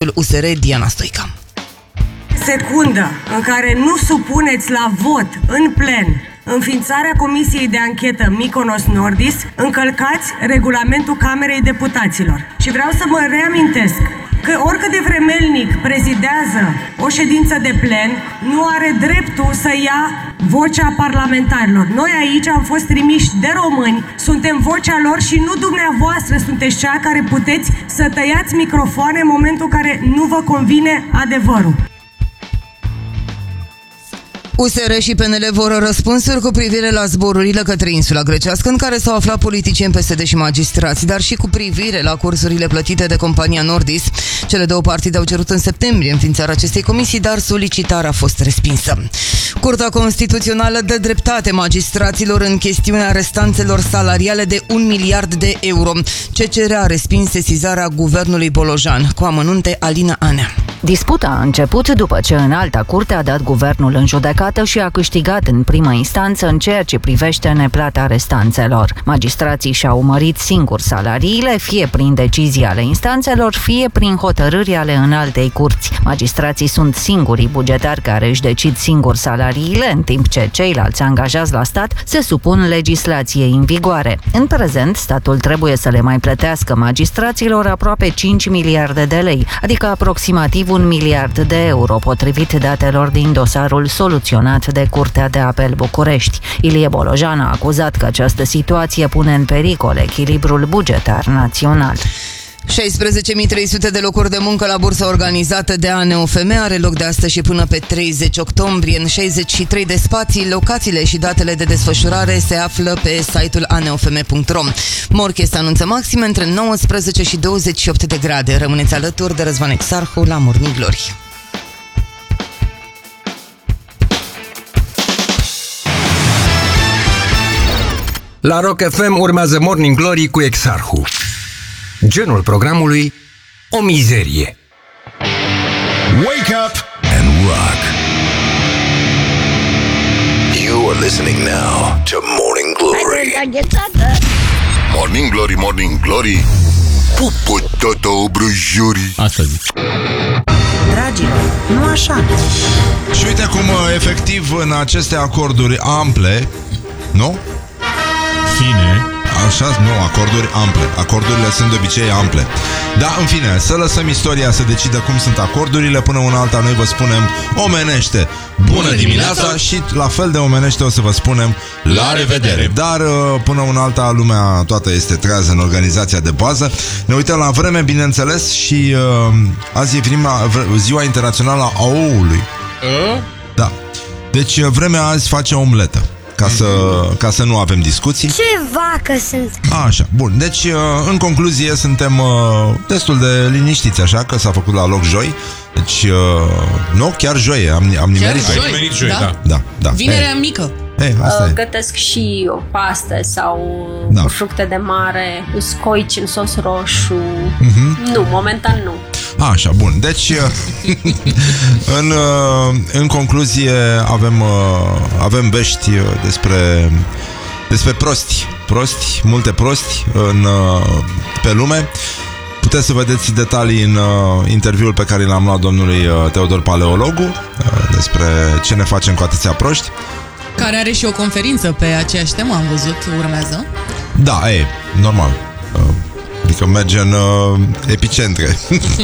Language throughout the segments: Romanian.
președintul USR, Diana Stoica. Secundă în care nu supuneți la vot în plen înființarea Comisiei de Anchetă Mykonos Nordis, încălcați regulamentul Camerei Deputaților. Și vreau să mă reamintesc că oricât de vremelnic prezidează o ședință de plen, nu are dreptul să ia vocea parlamentarilor. Noi aici am fost trimiși de români, suntem vocea lor și nu dumneavoastră sunteți cea care puteți să tăiați microfoane în momentul în care nu vă convine adevărul. USR și PNL vor răspunsuri cu privire la zborurile către insula grecească în care s-au aflat politicieni, PSD și magistrați, dar și cu privire la cursurile plătite de compania Nordis. Cele două partide au cerut în septembrie înființarea acestei comisii, dar solicitarea a fost respinsă. Curtea Constituțională dă dreptate magistraților în chestiunea restanțelor salariale de 1 miliard de euro. CCR a respins sesizarea guvernului Bolojan. Cu amănunte, Alina Anea. Disputa a început după ce Înalta Curte a dat guvernul în judecată și a câștigat în primă instanță în ceea ce privește neplata restanțelor. Magistrații și-au mărit singuri salariile, fie prin decizii ale instanțelor, fie prin hotărâri ale Înaltei Curți. Magistrații sunt singurii bugetari care își decid singuri salariile, în timp ce ceilalți angajați la stat se supun legislației în vigoare. În prezent, statul trebuie să le mai plătească magistraților aproape 5 miliarde de lei, adică aproximativ 1 miliard de euro, potrivit datelor din dosarul soluționat de Curtea de Apel București. Ilie Bolojan a acuzat că această situație pune în pericol echilibrul bugetar național. 16.300 de locuri de muncă la bursa organizată de ANUFM are loc de astăzi și până pe 30 octombrie în 63 de spații. Locațiile și datele de desfășurare se află pe site-ul anufm.ro. Morchest anunță maxime între 19 și 28 de grade. Rămâneți alături de Răzvan Exarhu la Morning Glory. La Rock FM urmează Morning Glory cu Exarhu. Genul programului: o mizerie. Wake up and rock. You are listening now to Morning Glory. Morning Glory, Morning Glory. Pupă tata obrăjorii. Asta zic. Dragilor, nu așa. Și uite cum efectiv în aceste acorduri ample, nu? Fine. Așa, nu, acorduri ample. Acordurile sunt de obicei ample. Da, în fine, să lăsăm istoria să decidă cum sunt acordurile. Până una alta noi vă spunem omenește bună dimineața și la fel de omenește o să vă spunem la revedere. Dar până una alta lumea toată este trează în organizația de bază. Ne uităm la vreme, bineînțeles, și azi e ziua internațională a oului. Da. Deci vremea azi face omletă. Ca să nu avem discuții. Ce vacă sunt! Așa, bun, deci în concluzie suntem destul de liniștiți, așa, că s-a făcut la loc joi. Deci, nu, chiar joi, am nimerit joi, da. Vinerea mică. Gătesc și o pastă sau fructe de mare, uscoici în sos roșu. Nu, momentan nu. Așa, bun, deci în concluzie avem vești despre prosti, multe prosti pe lume. Puteți să vedeți detalii în interviul pe care l-am luat domnului Teodor Paleologu despre ce ne facem cu atâția proști. Care are și o conferință pe aceeași temă, am văzut, urmează. Da, normal. Adică merge în epicentre.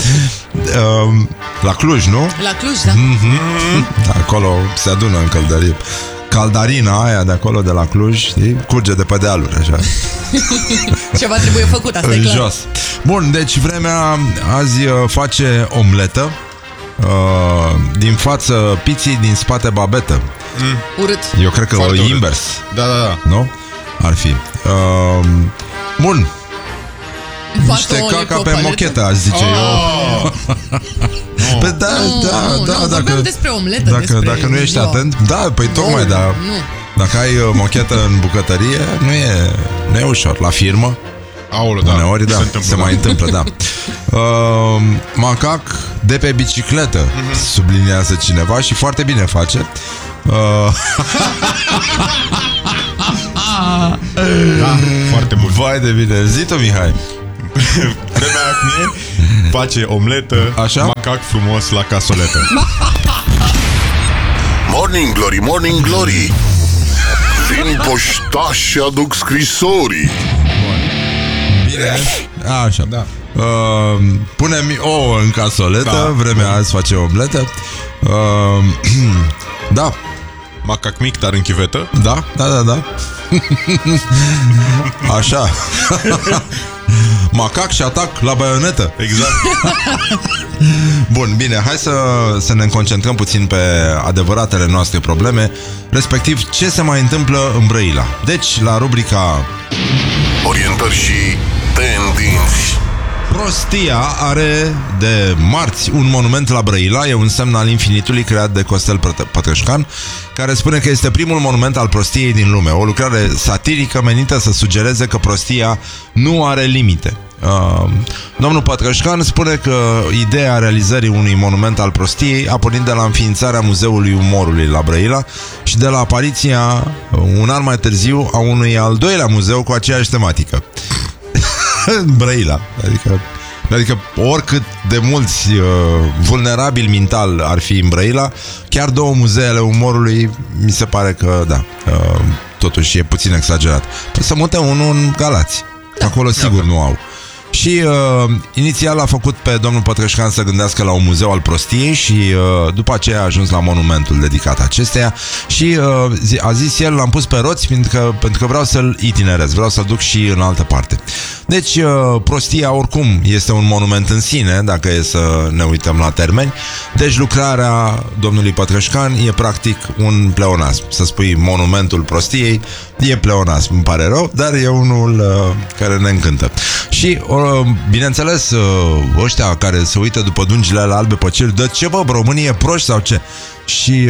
La Cluj, nu? La Cluj, da. Acolo se adună în căldărie. Caldarina aia de acolo, de la Cluj, știi? Curge de pe dealuri, așa. Ceva trebuie făcut, asta e clar. Jos. Bun, deci vremea azi face omletă. Din față piții, din spate babetă. Urât. Eu cred că e invers. Da. Nu? Ar fi. Bun. Niște caca pe mochetă, aș zice eu. Păi dacă despre omletă, dacă nu ești atent. Da, păi tocmai, dar dacă ai mochetă în bucătărie, nu e ușor. La firmă, uneori, da, se mai întâmplă, da. Macac de pe bicicletă, subliniază cineva și foarte bine face. Da, foarte mult. Vai de bine. Zi-o, Mihai. Vremea face omletă, așa? Macac frumos la casoletă. Morning Glory, Morning Glory, vin poștași și aduc scrisorii. Bine, așa, da. Punem ouă în casoletă, vremea azi face omletă. Da. Macac mic, dar în chivetă. Da. Așa. Macac și atac la baionetă. Exact. Bun, bine, hai să ne concentrăm puțin pe adevăratele noastre probleme, respectiv ce se mai întâmplă în Brăila. Deci, la rubrica orientări și tendinți. Prostia are de marți un monument la Brăila, e un semn al infinitului creat de Costel Pătrășcan, care spune că este primul monument al prostiei din lume, o lucrare satirică menită să sugereze că prostia nu are limite. Domnul Pătrășcan spune că ideea realizării unui monument al prostiei a pornit de la înființarea Muzeului Umorului la Brăila și de la apariția, un an mai târziu, a unui al doilea muzeu cu aceeași tematică. Brăila, adică oricât de mulți vulnerabili mental ar fi în Brăila, chiar 2 muzee ale umorului mi se pare că da, totuși e puțin exagerat. Păi să mute unul în Galați, acolo sigur nu au. Și inițial a făcut pe domnul Pătrășcan să gândească la un muzeu al prostiei și după aceea a ajuns la monumentul dedicat acesteia și a zis el, l-am pus pe roți pentru că vreau să-l itinerez, vreau să-l duc și în altă parte. Deci prostia oricum este un monument în sine, dacă e să ne uităm la termeni. Deci lucrarea domnului Pătrășcan e practic un pleonasm. Să spui monumentul prostiei e pleonasm, îmi pare rău, dar e unul care ne încântă. Și bineînțeles, ăștia care se uită după dungile albe pe cer, de ce bă, românii e proști sau ce? Și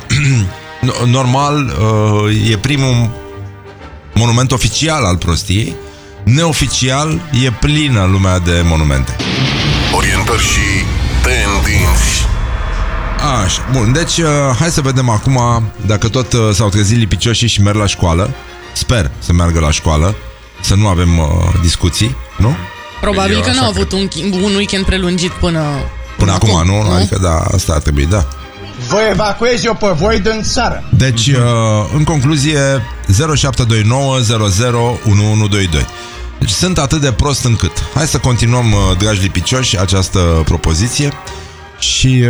normal e primul monument oficial al prostiei. Neoficial e plină lumea de monumente. Orientări și tendinți. Așa, bun, deci hai să vedem acum dacă tot s-au trezit lipicioșii și merg la școală. Sper să meargă la școală, să nu avem discuții, nu? Probabil că n-au avut un weekend prelungit până acum, nu? Adică da, asta ar trebui, da. Vă evacuez eu pe voi din țară. Deci, în concluzie, 0729 00 1122. Deci sunt atât de prost încât. Hai să continuăm, dragi lipicioși, această propoziție. Și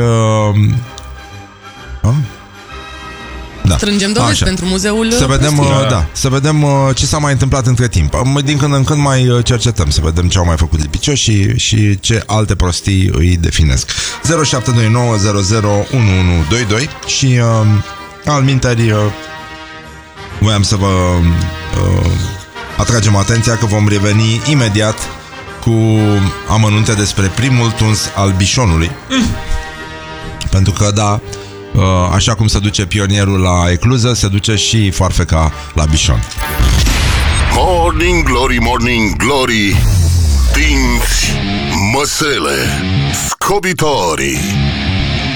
da. Strângem dovezi pentru muzeul. Să vedem, să vedem ce s-a mai întâmplat între timp. Din când în când mai cercetăm, să vedem ce au mai făcut lipicioși și ce alte prostii îi definesc. 0729 00 1122. Și alminteri voiam să vă atragem atenția că vom reveni imediat cu amănunte despre primul tuns al bișonului. Pentru că, da, așa cum se duce pionierul la ecluză, se duce și foarfeca la bișon. Morning Glory, Morning Glory, dinți, măsele, scobitorii.